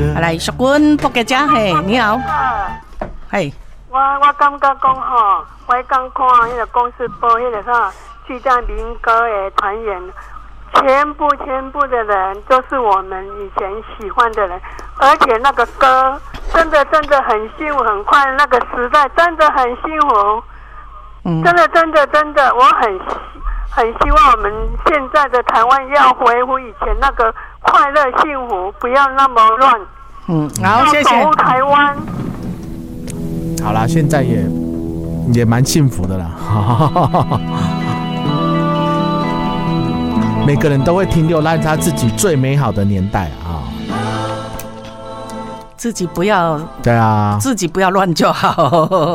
来，淑君仆家姐，嘿，你好，嘿。 我感觉讲吼，我刚看迄个公司播迄个啥，巨蛋民歌的团员，全部的人都是我们以前喜欢的人，而且那个歌真的很幸福，很快乐，那个时代真的很幸福，真的，我很希望我们现在的台湾要恢复以前那个快乐幸福，不要那么乱。 好，谢谢。 要保护台湾。 好啦，现在也蛮幸福的啦。每个人都会停留在他自己最美好的年代啊。 自己不要， 对啊， 自己不要乱就好。